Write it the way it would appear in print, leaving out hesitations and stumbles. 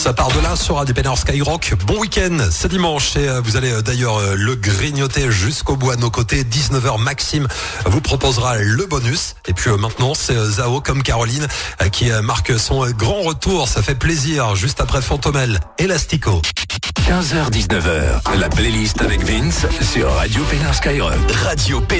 Ça part de là sur Radio Pénard Skyrock. Bon week-end, c'est dimanche et vous allez d'ailleurs le grignoter jusqu'au bout à nos côtés. 19h, Maxime vous proposera le bonus. Et puis maintenant, c'est Zao comme Caroline qui marque son grand retour. Ça fait plaisir, juste après Fantomel, Elastico. 15h-19h, la playlist avec Vince sur Radio Pénard Skyrock. Radio Pénard.